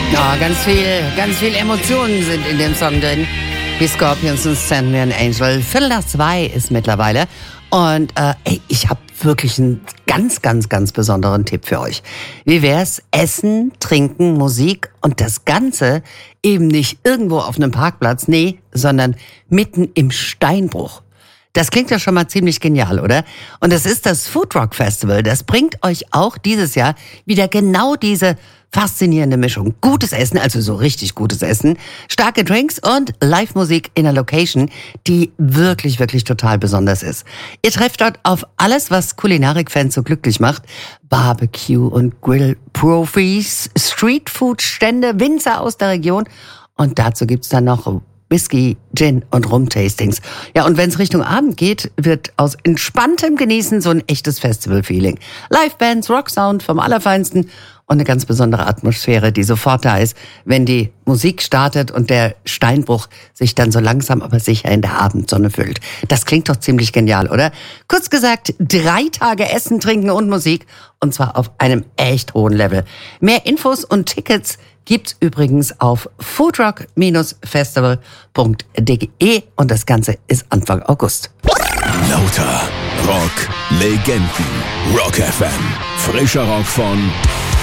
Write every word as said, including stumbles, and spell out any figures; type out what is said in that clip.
Ja, ganz viel, ganz viel Emotionen sind in dem Song drin. Die Scorpions und Send Me an Angel. Viertel nach zwei ist mittlerweile. Und äh, ey, ich habe wirklich einen ganz, ganz, ganz besonderen Tipp für euch. Wie wär's? Essen, Trinken, Musik und das Ganze eben nicht irgendwo auf einem Parkplatz, nee, sondern mitten im Steinbruch. Das klingt ja schon mal ziemlich genial, oder? Und das ist das Food Rock Festival. Das bringt euch auch dieses Jahr wieder genau diese faszinierende Mischung. Gutes Essen, also so richtig gutes Essen, starke Drinks und Live-Musik in einer Location, die wirklich, wirklich total besonders ist. Ihr trefft dort auf alles, was Kulinarik-Fans so glücklich macht. Barbecue- und Grill-Profis, Streetfood-Stände, Winzer aus der Region. Und dazu gibt's dann noch Whisky, Gin und Rum-Tastings. Ja, und wenn es Richtung Abend geht, wird aus entspanntem Genießen so ein echtes Festival-Feeling. Live-Bands, Rock-Sound vom Allerfeinsten und eine ganz besondere Atmosphäre, die sofort da ist, wenn die Musik startet und der Steinbruch sich dann so langsam aber sicher in der Abendsonne füllt. Das klingt doch ziemlich genial, oder? Kurz gesagt, drei Tage Essen, Trinken und Musik und zwar auf einem echt hohen Level. Mehr Infos und Tickets gibt's übrigens auf foodrock Festival punkt de und das Ganze ist Anfang August. Lauter Rock Legenden. Rock F M. Frischer Rock von